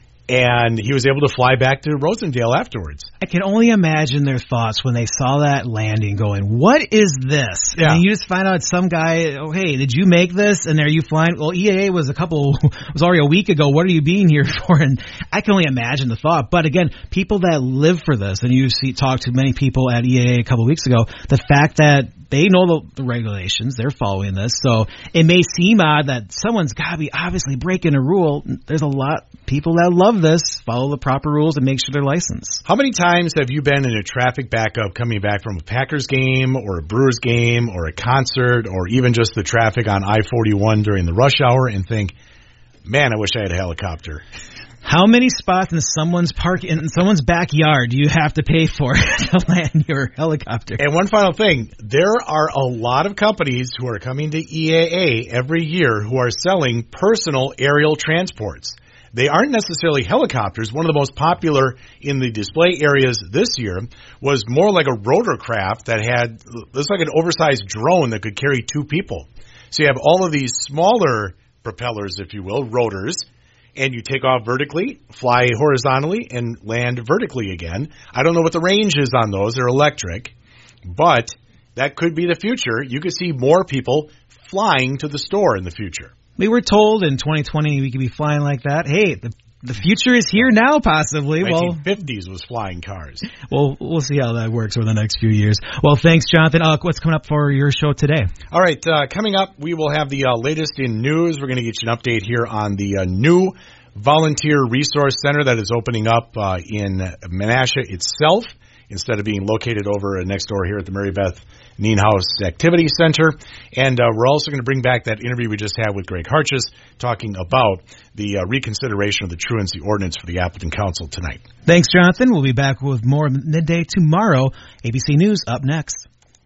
S9: and he was able to fly back to Rosendale afterwards.
S2: I can only imagine their thoughts when they saw that landing going, what is this?
S9: Yeah.
S2: And you just find out some guy, oh, hey, did you make this? And are you flying? Well, E A A was a couple, was already a week ago. What are you being here for? And I can only imagine the thought. But again, people that live for this, and you see, talked to many people at E A A a couple weeks ago, the fact that they know the, the regulations, they're following this, so it may seem odd that someone's got to be obviously breaking a rule. There's a lot of people that love this, follow the proper rules, and make sure they're licensed.
S9: How many times have you been in a traffic backup coming back from a Packers game or a Brewers game or a concert or even just the traffic on I forty-one during the rush hour and think, man, I wish I had a helicopter?
S2: How many spots in someone's park in someone's backyard do you have to pay for to land your helicopter?
S9: And one final thing, there are a lot of companies who are coming to E A A every year who are selling personal aerial transports. They aren't necessarily helicopters. One of the most popular in the display areas this year was more like a rotorcraft that had, it was like an oversized drone that could carry two people. So you have all of these smaller propellers, if you will, rotors, and you take off vertically, fly horizontally, and land vertically again. I don't know what the range is on those. They're electric. But that could be the future. You could see more people flying to the store in the future.
S2: We were told in twenty twenty we could be flying like that. Hey, the the future is here now, possibly.
S9: nineteen fifties was flying cars.
S2: Well, we'll see how that works over the next few years. Well, thanks, Jonathan. Uh, what's coming up for your show today?
S9: All right, uh, coming up, we will have the uh, latest in news. We're going to get you an update here on the uh, new volunteer resource center that is opening up uh, in Menasha itself, instead of being located over next door here at the Mary Beth Nienhaus Activity Center. And uh, we're also going to bring back that interview we just had with Greg Harches talking about the uh, reconsideration of the truancy ordinance for the Appleton Council tonight.
S2: Thanks, Jonathan. We'll be back with more midday tomorrow. A B C News up next.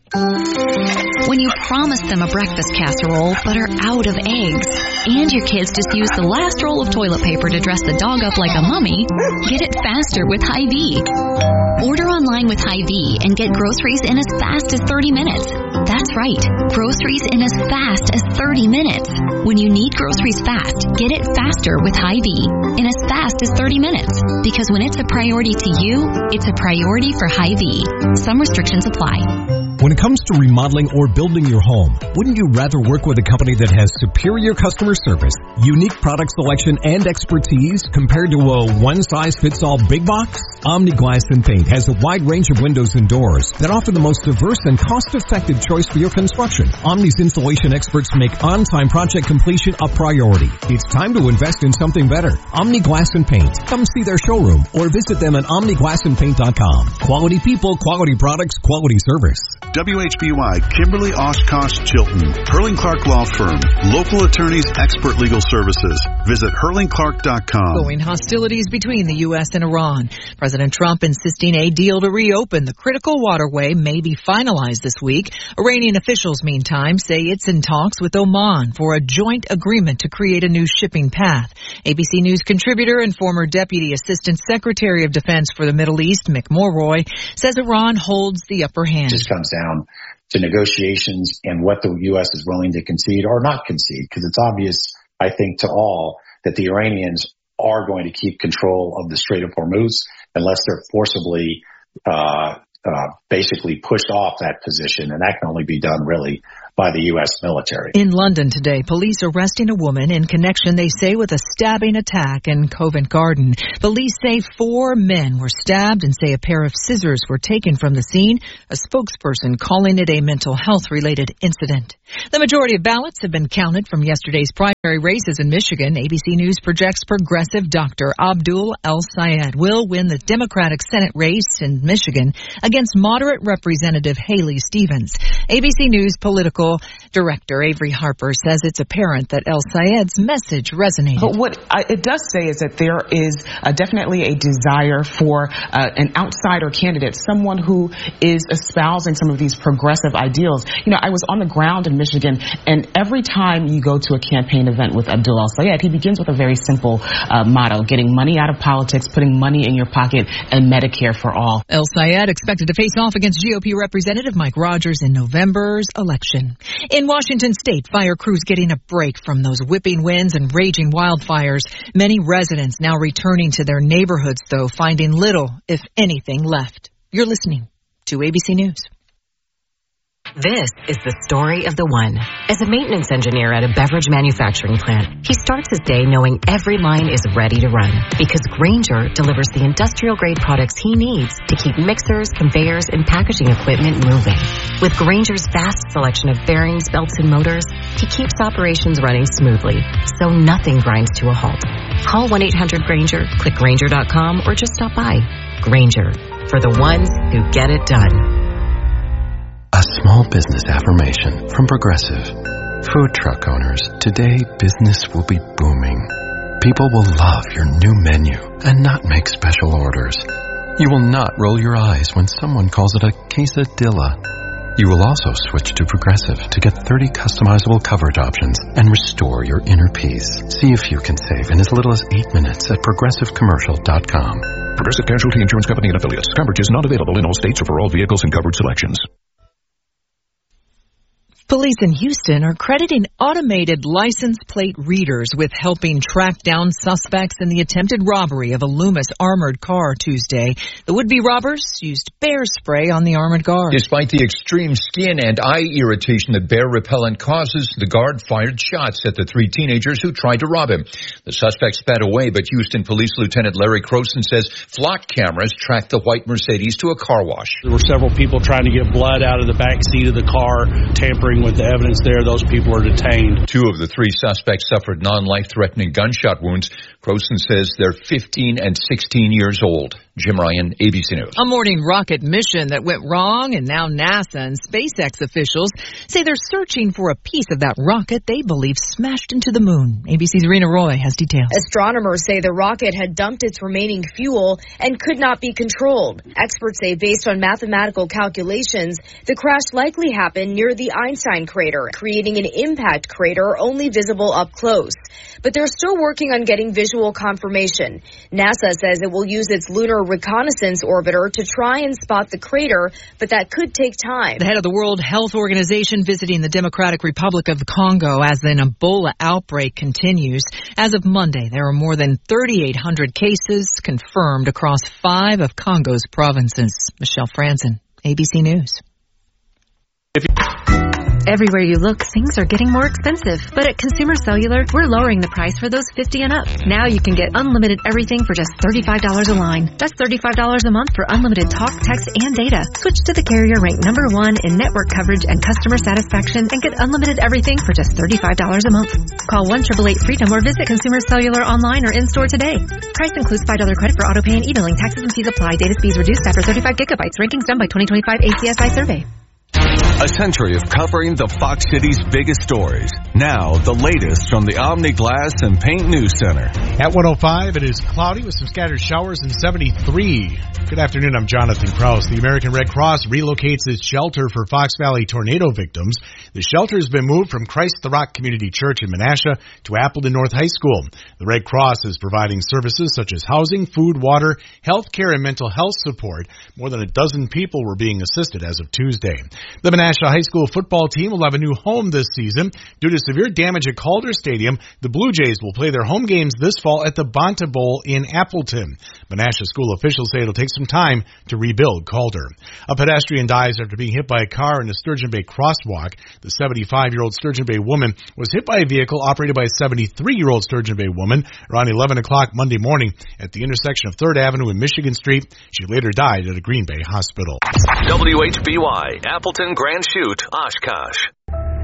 S5: When you promise them a breakfast casserole but are out of eggs, and your kids just use the last roll of toilet paper to dress the dog up like a mummy, get it faster with Hy-Vee. Order online with Hy-Vee and get groceries in as fast as thirty minutes. That's right, groceries in as fast as thirty minutes. When you need groceries fast, get it faster with Hy-Vee in as fast as thirty minutes. Because when it's a priority to you, it's a priority for Hy-Vee. Some restrictions apply.
S6: When it comes to remodeling or building your home, wouldn't you rather work with a company that has superior customer service, unique product selection, and expertise compared to a one-size-fits-all big box? Omni Glass and Paint has a wide range of windows and doors that offer the most diverse and cost-effective choice for your construction. Omni's installation experts make on-time project completion a priority. It's time to invest in something better. Omni Glass and Paint. Come see their showroom or visit them at omni glass and paint dot com. Quality people, quality products, quality service.
S10: W H B Y, Kimberly Oshkosh Chilton, Hurling Clark Law Firm, local attorneys, expert legal services. Visit hurling clark dot com.
S11: Ongoing hostilities between the U S and Iran. President Trump insisting a deal to reopen the critical waterway may be finalized this week. Iranian officials, meantime, say it's in talks with Oman for a joint agreement to create a new shipping path. A B C News contributor and former Deputy Assistant Secretary of Defense for the Middle East, Mick Mulroy, says Iran holds the upper hand.
S12: It just comes down to negotiations and what the U S is willing to concede or not concede, because it's obvious, I think, to all that the Iranians are going to keep control of the Strait of Hormuz unless they're forcibly uh, uh, basically pushed off that position, and that can only be done really by the U S military.
S11: In London today, police arresting a woman in connection, they say, with a stabbing attack in Covent Garden. Police say four men were stabbed and say a pair of scissors were taken from the scene, a spokesperson calling it a mental health-related incident. The majority of ballots have been counted from yesterday's primary races in Michigan. A B C News projects progressive Doctor Abdul El-Sayed will win the Democratic Senate race in Michigan against moderate Representative Haley Stevens. A B C News political director Avery Harper says it's apparent that El-Sayed's message resonated.
S14: But what I, it does say is that there is uh, definitely a desire for uh, an outsider candidate, someone who is espousing some of these progressive ideals. You know, I was on the ground in Michigan, and every time you go to a campaign event with Abdul El-Sayed, he begins with a very simple uh, motto: getting money out of politics, putting money in your pocket, and Medicare for all.
S11: El-Sayed expected to face off against G O P Representative Mike Rogers in November's election. In Washington state, fire crews getting a break from those whipping winds and raging wildfires. Many residents now returning to their neighborhoods, though, finding little, if anything, left. You're listening to A B C News.
S15: This is the story of the one. As a maintenance engineer at a beverage manufacturing plant, he starts his day knowing every line is ready to run because Grainger delivers the industrial-grade products he needs to keep mixers, conveyors, and packaging equipment moving. With Grainger's vast selection of bearings, belts, and motors, he keeps operations running smoothly, so nothing grinds to a halt. Call one eight hundred Grainger, click Grainger dot com, or just stop by. Grainger, for the ones who get it done.
S16: A small business affirmation from Progressive. Food truck owners, today business will be booming. People will love your new menu and not make special orders. You will not roll your eyes when someone calls it a quesadilla. You will also switch to Progressive to get thirty customizable coverage options and restore your inner peace. See if you can save in as little as eight minutes at progressive commercial dot com.
S19: Progressive Casualty Insurance Company and Affiliates. Coverage is not available in all states or for all vehicles and coverage selections.
S11: Police in Houston are crediting automated license plate readers with helping track down suspects in the attempted robbery of a Loomis armored car Tuesday. The would-be robbers used bear spray on the armored guard.
S28: Despite the extreme skin and eye irritation that bear repellent causes, the guard fired shots at the three teenagers who tried to rob him. The suspect sped away, but Houston Police Lieutenant Larry Croson says flock cameras tracked the white Mercedes to a car wash.
S29: There were several people trying to get blood out of the back seat of the car, tampering with the evidence there. Those people are detained.
S28: Two of the three suspects suffered non-life-threatening gunshot wounds. Croson says they're fifteen and sixteen years old. Jim Ryan, A B C News.
S11: A morning rocket mission that went wrong, and now NASA and SpaceX officials say they're searching for a piece of that rocket they believe smashed into the moon. A B C's Rena Roy has details.
S30: Astronomers say the rocket had dumped its remaining fuel and could not be controlled. Experts say based on mathematical calculations, the crash likely happened near the Einstein crater, creating an impact crater only visible up close. But they're still working on getting visual confirmation. NASA says it will use its lunar reconnaissance orbiter to try and spot the crater, but that could take time.
S11: The head of the World Health Organization visiting the Democratic Republic of the Congo as an Ebola outbreak continues. As of Monday, there are more than thirty-eight hundred cases confirmed across five of Congo's provinces. Michelle Franzen, A B C News.
S9: If you-
S24: Everywhere you look, things are getting more expensive. But at Consumer Cellular, we're lowering the price for those fifty and up. Now you can get unlimited everything for just thirty-five dollars a line. That's thirty-five dollars a month for unlimited talk, text, and data. Switch to the carrier ranked number one in network coverage and customer satisfaction and get unlimited everything for just thirty-five dollars a month. Call one eight eight eight freedom or visit Consumer Cellular online or in-store today. Price includes five dollars credit for auto pay and e-billing. Taxes and fees apply. Data speeds reduced after thirty-five gigabytes. Rankings done by twenty twenty-five A C S I survey.
S1: A century of covering the Fox City's biggest stories. Now, the latest from the Omni Glass and Paint News Center.
S3: At one oh five, it is cloudy with some scattered showers and seventy-three. Good afternoon, I'm Jonathan Krause. The American Red Cross relocates its shelter for Fox Valley tornado victims. The shelter has been moved from Christ the Rock Community Church in Menasha to Appleton North High School. The Red Cross is providing services such as housing, food, water, health care, and mental health support. More than a dozen people were being assisted as of Tuesday. The Menasha High School football team will have a new home this season. Due to severe damage at Calder Stadium, the Blue Jays will play their home games this fall at the Bonta Bowl in Appleton. Menasha school officials say it'll take some time to rebuild Calder. A pedestrian dies after being hit by a car in the Sturgeon Bay crosswalk. The seventy-five-year-old Sturgeon Bay woman was hit by a vehicle operated by a seventy-three-year-old Sturgeon Bay woman around eleven o'clock Monday morning at the intersection of third Avenue and Michigan Street. She later died at a Green Bay hospital.
S4: W H B Y, Appleton, Grand Chute, Oshkosh.